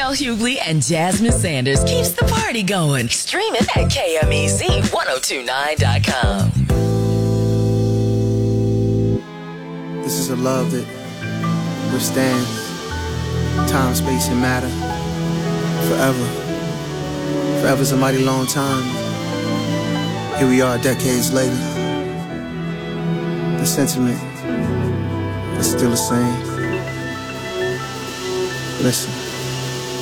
Michelle Hughley and Jasmine Sanders keeps the party going. Stream it at KMEZ1029.com. This is a love that withstands time, space, and matter forever. Forever's a mighty long time. Here we are decades later. The sentiment is still the same. Listen.